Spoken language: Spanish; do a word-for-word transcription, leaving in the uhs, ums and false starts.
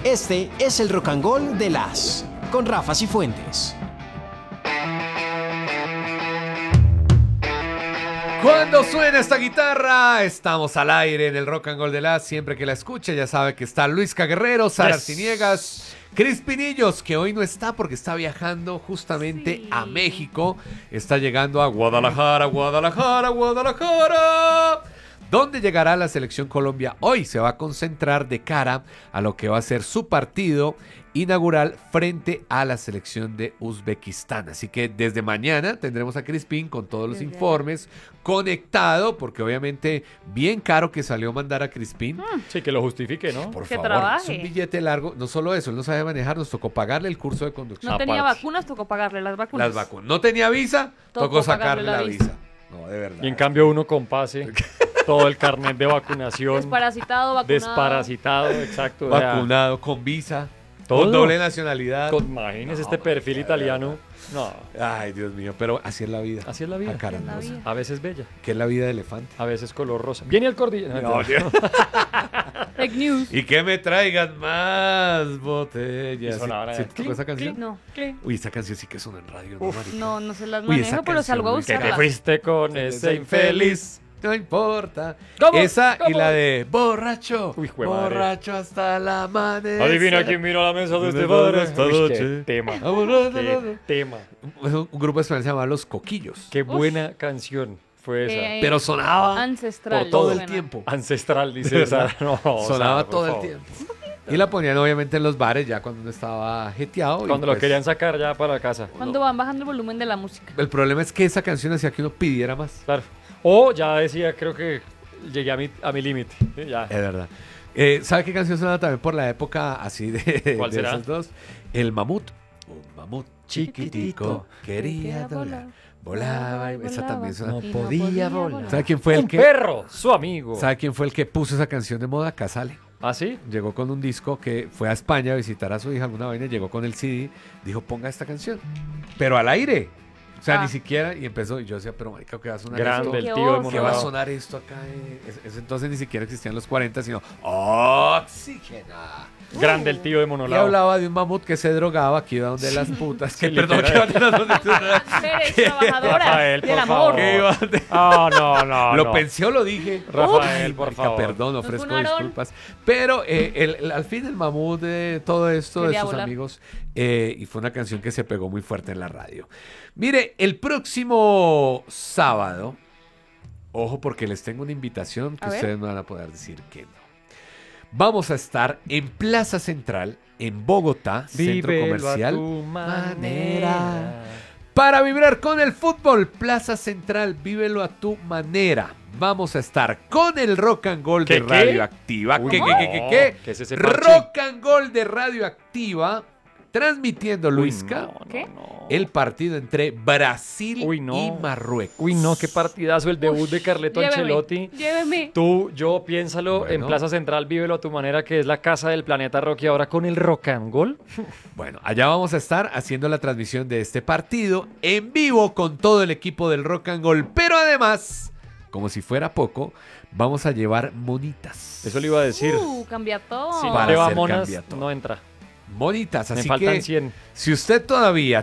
Este es el Rock and Roll de las con Rafa Cifuentes. Cuando suena esta guitarra, estamos al aire en el Rock and Roll de las. Siempre que la escuche, ya sabe que está Luisca Guerrero, Sara Yes. Arciniegas, Cris Pinillos, que hoy no está porque está viajando justamente Sí. a México. Está llegando a Guadalajara, Guadalajara, Guadalajara. ¿Dónde llegará la selección Colombia? Hoy se va a concentrar de cara a lo que va a ser su partido inaugural frente a la selección de Uzbekistán. Así que desde mañana tendremos a Crispín con todos los Desde informes, conectado, porque obviamente bien caro que salió mandar a Crispín. Sí, que lo justifique, ¿no? Por Que favor, trabaje. es un billete largo. No solo eso, él no sabe manejar, nos tocó pagarle el curso de conducción. No tenía Aparte. vacunas, tocó pagarle las vacunas. Las vacunas. No tenía visa, tocó, Tocó sacarle pagarle la la visa. visa. No, de verdad. Y en cambio uno con pase, todo el carnet de vacunación, Desparasitado, vacunado. desparasitado, exacto. o sea, Vacunado, con visa, todo. con doble nacionalidad. con- imagínese este No, perfil de italiano. No, Ay, Dios mío, pero así es la vida. así es la vida. Ah, cara, Así es la no, vida. A veces bella, ¿qué es la vida de elefante? a veces color rosa. Viene el cordillero. No, Dios. Fake news. Y que me traigan más botellas. Y sonaba, ¿Sí, eh, sí tocó clink, esa canción? No, ¿qué? Uy, esa canción sí que suena en radio, ¿no, marica? No, no se las Uy, esa manejo, pero canción, salgo a Luis, Que te buscarla. fuiste con ese infeliz. No importa. ¿Cómo? Esa y ¿Cómo? la de borracho. Uy, jue madre. Borracho hasta el amanecer. Adivina quién vino a la mesa de este Esta padre. noche. Qué tema. Vámonos, Qué vámonos. tema. Un, un grupo español se llama Los Coquillos. Qué buena canción fue esa. Eh, Pero sonaba Ancestral. por todo el suena. tiempo. Ancestral, dice esa. No, Sonaba Sara, por todo el favor. tiempo. Y la ponían obviamente en los bares ya cuando uno estaba jeteado. y Cuando lo pues, querían sacar ya para la casa. Cuando van bajando el volumen de la música. El problema es que esa canción hacía que uno pidiera más. Claro. O ya decía, creo que llegué a mi, a mi límite. Sí, ya. Es verdad. Eh, ¿Sabe qué canción sonaba también por la época así de, ¿Cuál de será? esos dos? El mamut. Un mamut chiquitico quería volar. Volaba. y Esa también sonaba. No Y podía volar. ¿Sabe quién fue el Un que? perro, su amigo. ¿Sabe quién fue el que puso esa canción de moda? Casale. ¿Ah, sí? Llegó con un disco que fue a España a visitar a su hija, alguna vaina, llegó con el C D, dijo, ponga esta canción. Pero al aire. O sea, Ah. ni siquiera, y empezó, y yo decía, pero marica, ¿qué va a sonar Grande esto? el Qué tío de oso. ¿Qué va a Monolao. sonar esto acá? eh? Es- es- entonces ni siquiera existían los cuarenta, sino Oxígena. Grande el tío de Y Monolao. hablaba de un mamut que se drogaba, que iba donde las putas. Que Sí, perdón, que literal. iba donde las putas. Mujeres trabajadoras Rafael, del por amor. favor. Que iba donde- Ah, no, no, Lo no. pensé o lo dije. Rafael, Uy, por marica, favor. Perdón, Nos ofrezco funaron. disculpas. Pero eh, el- el- al fin el mamut de todo esto, de Quería sus volar. amigos, eh, y fue una canción que se pegó muy fuerte en la radio. Mire, el próximo sábado, ojo porque les tengo una invitación que A ver. ustedes no van a poder decir que no. Vamos a estar en Plaza Central, en Bogotá, centro Vívelo a comercial. tu manera. Para vibrar con el fútbol, Plaza Central, vívelo a tu manera. Vamos a estar con el Rock and Roll de ¿Qué, qué? Radioactiva. Uy, ¿Qué, no. qué, qué, qué, qué? ¿Qué es ese parche? Rock and Roll de Radioactiva, transmitiendo, Uy, Luisca, no, no, ¿Qué? no. el partido entre Brasil Uy, no. y Marruecos. Uy, no, qué partidazo el debut de Carleto Lléveme, Ancelotti. Lléveme. Tú, yo, piénsalo Bueno. en Plaza Central, vívelo a tu manera, que es la casa del planeta Rock y ahora con el Rock and Roll. Bueno, allá vamos a estar haciendo la transmisión de este partido en vivo con todo el equipo del Rock and Roll. Pero además, como si fuera poco, vamos a llevar monitas. Eso le iba a decir. Uh, cambia todo. Si no Para lleva hacer monas, cambiato. no entra. Monitas, Me así faltan que cien. si usted todavía